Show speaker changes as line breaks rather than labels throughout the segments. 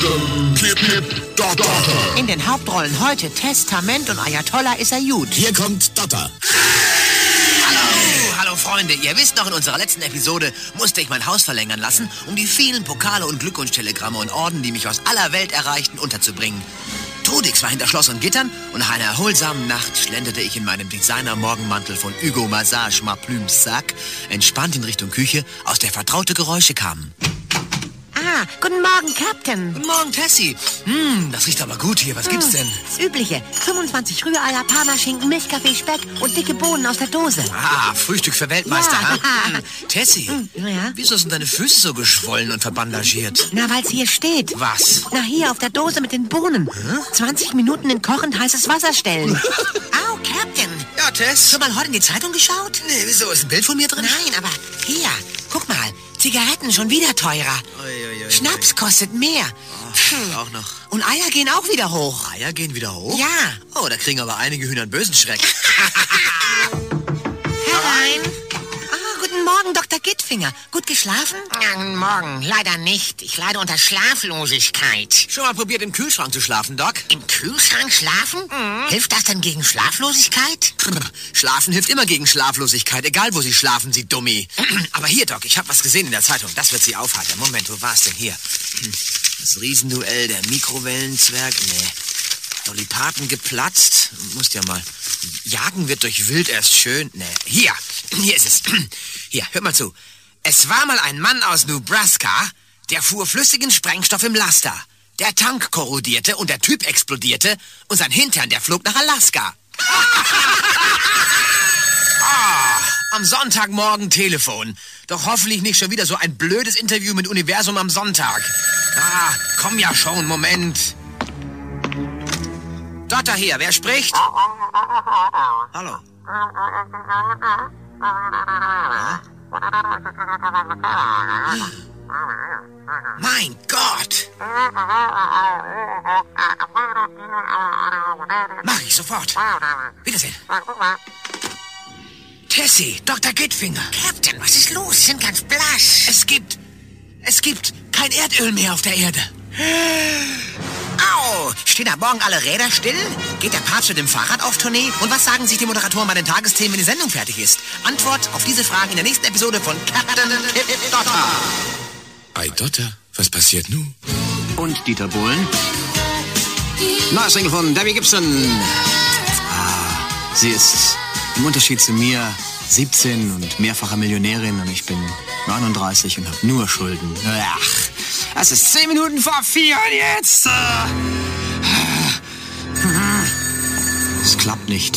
In den Hauptrollen heute Testament und Ayatollah ist er gut.
Hier kommt Dotter.
Hallo Freunde, ihr wisst noch, in unserer letzten Episode musste ich mein Haus verlängern lassen, um die vielen Pokale und Glückwunschtelegramme und Orden, die mich aus aller Welt erreichten, unterzubringen. Trudix war hinter Schloss und Gittern und nach einer erholsamen Nacht schlenderte ich in meinem Designer-Morgenmantel von Hugo Massage Ma Plumes Sac entspannt in Richtung Küche, aus der vertraute Geräusche kamen.
Ah, guten Morgen, Captain.
Guten Morgen, Tessie. Das riecht aber gut hier. Was gibt's denn?
Das Übliche. 25 Rühreier, Parmaschinken, Milchkaffee, Speck und dicke Bohnen aus der Dose.
Ah, Frühstück für Weltmeister,
Ja.
ha? Tessie,
Ja?
wieso sind deine Füße so geschwollen und verbandagiert?
Na, weil's hier steht.
Was?
Na, hier auf der Dose mit den Bohnen. 20 Minuten in kochend heißes Wasser stellen. Au, Captain.
Ja, Tess?
Schon mal heute in die Zeitung geschaut?
Nee, wieso? Ist ein Bild von mir drin?
Nein, aber hier, guck mal. Zigaretten schon wieder teurer. Schnaps kostet mehr.
Auch noch.
Und Eier gehen auch wieder hoch.
Eier gehen wieder hoch?
Ja.
Oh, da kriegen aber einige Hühner einen bösen Schreck.
Herein. Ah, guten Morgen, Dr. Gittfinger. Gut geschlafen?
Guten Morgen. Leider nicht. Ich leide unter Schlaflosigkeit.
Schon mal probiert, im Kühlschrank zu schlafen, Doc?
Im Kühlschrank schlafen? Hilft das denn gegen Schlaflosigkeit?
Schlafen hilft immer gegen Schlaflosigkeit, egal wo Sie schlafen, Sie Dummi. Aber hier, Doc, ich habe was gesehen in der Zeitung. Das wird Sie aufheitern. Moment, wo war's denn hier? Das Riesenduell der Mikrowellenzwerg? Nee. Dolly Parton geplatzt? Musst ja mal. Jagen wird durch Wild erst schön? Nee. Hier ist es. Hier, hört mal zu. Es war mal ein Mann aus Nebraska, der fuhr flüssigen Sprengstoff im Laster. Der Tank korrodierte und der Typ explodierte und sein Hintern, der flog nach Alaska. Am Sonntagmorgen Telefon. Doch hoffentlich nicht schon wieder so ein blödes Interview mit Universum am Sonntag. Ah, komm ja schon, Moment. Dotter hier, wer spricht? Hallo. Mein Gott! Mach ich sofort. Wiedersehen. Tessie, Dr. Gittfinger.
Captain, was ist los? Sie sind ganz blass.
Es gibt kein Erdöl mehr auf der Erde. Au! Stehen ab morgen alle Räder still? Geht der Papst mit dem Fahrrad auf Tournee? Und was sagen sich die Moderatoren bei den Tagesthemen, wenn die Sendung fertig ist? Antwort auf diese Fragen in der nächsten Episode von Captain Dotter.
Bei Dotter? Was passiert nun?
Und Dieter Bohlen. Neuer Single von Debbie Gibson. Sie ist im Unterschied zu mir 17 und mehrfache Millionärin und ich bin 39 und habe nur Schulden. Ach, es ist 10 Minuten vor 4 und jetzt... Es klappt nicht.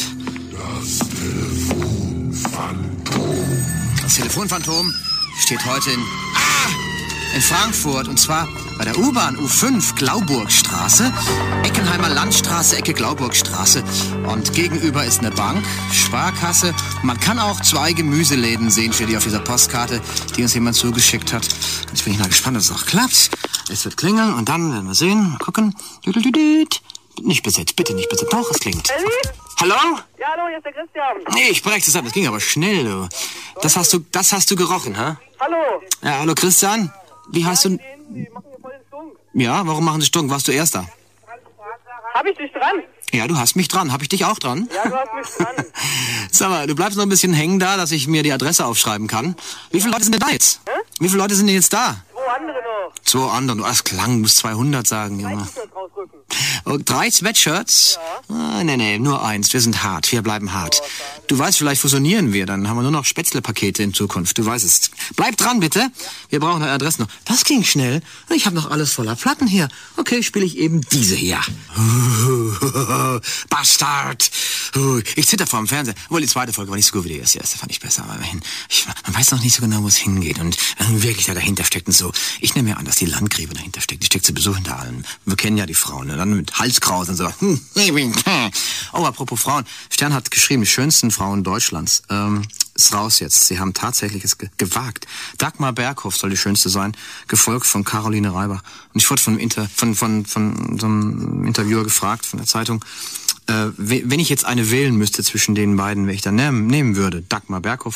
Das Telefonphantom steht heute in Frankfurt und zwar bei der U-Bahn U5 Glauburgstraße, Eckenheimer Landstraße, Ecke Glauburgstraße. Und gegenüber ist eine Bank, Sparkasse. Man kann auch 2 Gemüseläden sehen, steht hier auf dieser Postkarte, die uns jemand zugeschickt hat. Jetzt bin ich mal gespannt, dass es auch klappt. Es wird klingeln und dann werden wir sehen, mal gucken. Nicht besetzt, bitte nicht besetzt. Doch, es klingt. Hallo?
Ja, hallo, hier ist der Christian.
Nee, ich breche das ab, das ging aber schnell, du. Das hast du gerochen, ha?
Hallo.
Ja, hallo Christian. Wie heißt du?
Die machen hier voll den Stunk.
Ja, warum machen sie Stunk? Warst du Erster?
Hab ich dich dran?
Ja, du hast mich dran. Hab ich dich auch dran?
Ja, du hast mich dran.
Sag mal, du bleibst noch ein bisschen hängen da, dass ich mir die Adresse aufschreiben kann. Wie viele Leute sind denn da jetzt?
Hä?
Wie viele Leute sind denn jetzt da?
2 andere noch.
2 andere. Das klang, du musst 200 sagen, Junge.
T-Shirt rausrücken.
Oh, 3 Sweatshirts? Ja. Nee, nur 1. Wir sind hart. Wir bleiben hart. Du weißt, vielleicht fusionieren wir. Dann haben wir nur noch Spätzlepakete in Zukunft. Du weißt es. Bleib dran, bitte. Ja. Wir brauchen eine Adresse noch. Das ging schnell. Ich habe noch alles voller Platten hier. Okay, spiele ich eben diese hier. Bastard. Ich zitter vor dem Fernseher. Obwohl, die zweite Folge war nicht so gut wie die erste. Die erste fand ich besser. Aber immerhin, man weiß noch nicht so genau, wo es hingeht. Und wirklich da dahinter steckt und so. Ich nehme mir an, dass die Landgräbe dahinter steckt. Die steckt sowieso hinter allem. Wir kennen ja die Frauen. Ne? Dann mit Halskraus und so. Oh, apropos Frauen. Stern hat geschrieben, die schönsten Frauen Deutschlands. Ist raus jetzt. Sie haben tatsächlich es gewagt. Dagmar Berghoff soll die schönste sein, gefolgt von Caroline Reibach. Und ich wurde von so einem Interviewer gefragt, von der Zeitung, wenn ich jetzt eine wählen müsste zwischen den beiden, wer ich dann nehmen würde. Dagmar Berghoff